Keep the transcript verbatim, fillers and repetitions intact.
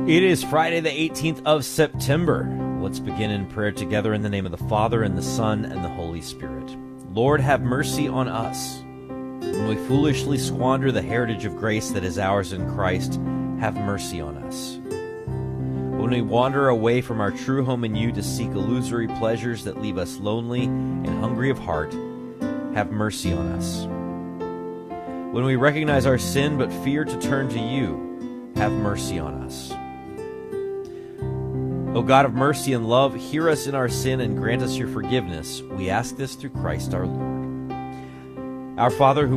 It is Friday the eighteenth of September. Let's begin in prayer together in the name of the Father, and the Son, and the Holy Spirit. Lord, have mercy on us. When we foolishly squander the heritage of grace that is ours in Christ, have mercy on us. When we wander away from our true home in you to seek illusory pleasures that leave us lonely and hungry of heart, have mercy on us. When we recognize our sin but fear to turn to you, have mercy on us. O God of mercy and love, hear us in our sin and grant us your forgiveness. We ask this through Christ our Lord. Our Father, who